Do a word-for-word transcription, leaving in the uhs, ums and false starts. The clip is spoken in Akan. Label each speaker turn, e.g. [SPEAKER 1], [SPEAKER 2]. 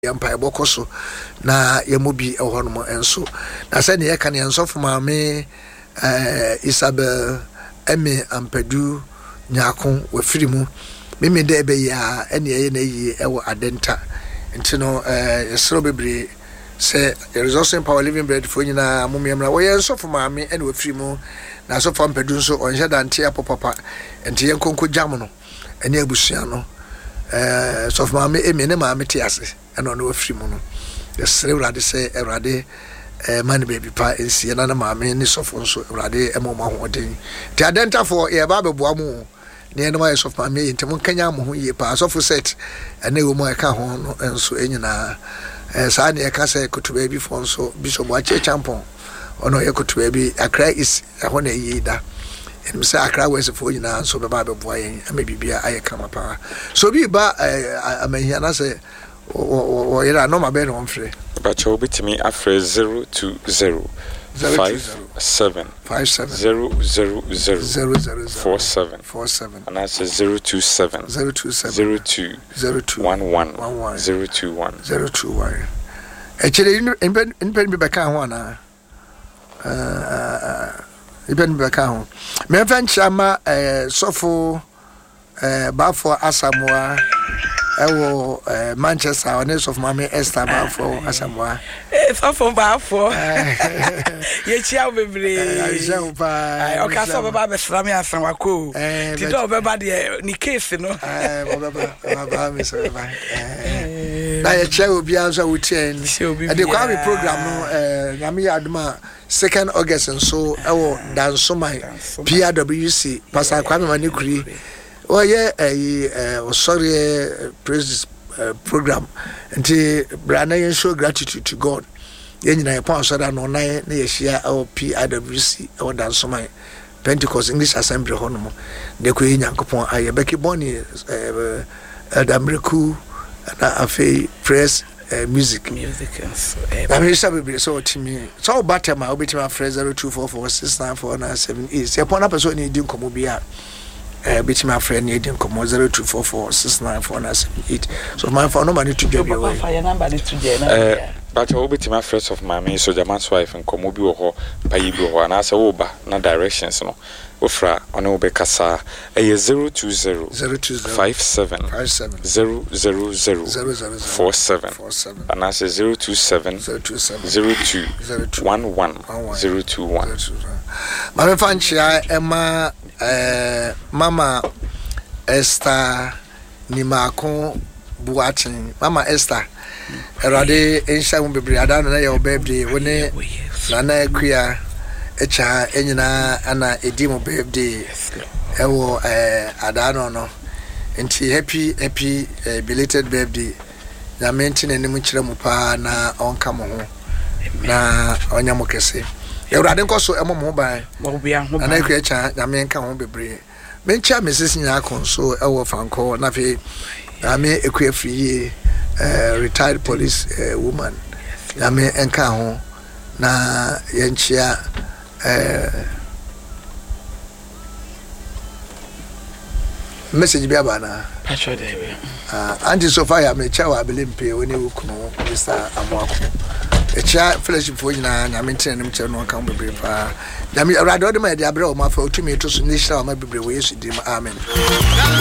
[SPEAKER 1] Empire Bokoso na yemobi ehonom enso na se ne ye kan ensofo maame eh Isabel Emi Ampadu Nyakon wafirimu meme de be ya ene ye na yi ewo adenta nti no eh yesro bebre se resource power living bread fo nyina momiamra wo ye ensofo maame ene wafirimu na sofo Ampadu nso onhye dante apopapa nti ye nkonko jam no ene abusua no eh sofo maame Emi ne maame tiase eno no wafirimu no yesre urade se urade eh man baby pa ensie na na maame ni sofo nso urade emoma hoden ti adenta for ye ba beboa mu ne eno ma sofo maame ntemu kanya mo ho ye pa sofo set ene wo mo eka ho no enso enyina eh sa ne eka se kutuba bi fo nso bishop ache champon ono ye kutuba bi Accra is ho na yi da enim se Accra wese fo nyina nso be ba beboa yen ama bibia aye kama pa so bi ba amahia na se o ira no ma be no mfre
[SPEAKER 2] ba cho bitimi afre zero two zero five seven
[SPEAKER 1] five seven
[SPEAKER 2] zero zero zero
[SPEAKER 1] zero zero
[SPEAKER 2] four seven
[SPEAKER 1] four seven
[SPEAKER 2] and that's zero two seven
[SPEAKER 1] zero two seven
[SPEAKER 2] zero two
[SPEAKER 1] zero two
[SPEAKER 2] one one zero two one
[SPEAKER 1] zero two one actually in pen in pen be back ho na uh in pen be back ho me fan chama eh sofo eh bafo Asamoah ewo eh Manchester honest of Mama Esther bafo Asamoah
[SPEAKER 3] eh sofo bafo ye chia bebre
[SPEAKER 1] eh je upa
[SPEAKER 3] o ka so baba be sra me Asamoah ko ti do baba de ni case no
[SPEAKER 1] eh baba baba me so baba eh na ye chia obi anso wutie ni e de kwa me program no eh nyame aduma second August nso ewo dansoman P R W C Pastor Kwame Manikuri oh yeah eh sorry praise program nti brana yen show gratitude to God yen nyina ye pon so da no na ye na ye hia o P R W C o dansoman Pentecost English Assembly hono de ko Nyankopon aye beki boni eh Adamreku na afi press Uh, music
[SPEAKER 3] music so
[SPEAKER 1] I mean sabe so timi so batema obitima fresh zero two four four six nine four nine seven eight se pona person ni di nkomo bia eh bitima fresh ni di nkomo zero two four four six nine four nine seven eight so my phone number ni to job
[SPEAKER 3] your phone number ni to je na
[SPEAKER 2] eh but obitima fresh of my so German's wife nkomo bi wo ho payi bi ho na se wo ba na directions no ofra ono be kasa eh zero two zero five seven zero zero zero four seven and that's zero two seven zero two one one zero two one.
[SPEAKER 1] Mama fanchia Emma eh Mama Esther Nimako Buatin Mama Esther erade ensha bebre ada na your birthday woni nana akua echa enyina ana edimo birthday ewo eh adano no nti happy happy uh, belated birthday na mention enim kire mu pa na onka mo ho na onya mo kese ewrade nkoso emo mo ban
[SPEAKER 3] mo bia ho
[SPEAKER 1] na akua echa na menka ho bebre mencha Missus Nyakon so ewo fanko na fe na me akua free uh, retired police uh, woman na me enka ho na yenchia eh message bi abana
[SPEAKER 3] pastor dey
[SPEAKER 1] ah anti Sophia me chawa belimpe woni wukuno Mister Amoako e cha fellowship fo nyina na me ntene nim che no kan bebre pa na me radio de ma dia abre o ma fa otumi to so ni hira o ma bebre wo Yesu dim amen.